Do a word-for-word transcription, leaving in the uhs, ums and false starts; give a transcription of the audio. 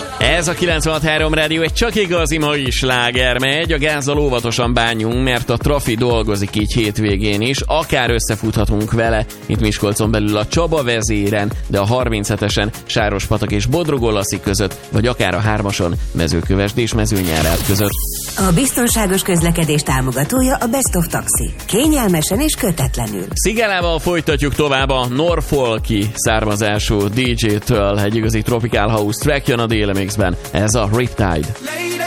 Ez a kilencvenhat három rádió egy csak igazi mai sláger megy. A gázzal óvatosan bánjunk, mert a trafi dolgozik így hétvégén is. Akár összefuthatunk vele, itt Miskolcon belül a Csaba vezéren, de a harminchetesen Sárospatak és Bodrogolaszi között, vagy akár a hármason Mezőkövesd és Mezőnyárát között. A biztonságos közlekedés támogatója a Best of Taxi. Kényelmesen és kötetlenül. Szigálával folytatjuk tovább a norfolki származású dé dzsé-től. Egy igazi Tropical House track jön a Délemixben. Ez a Riptide.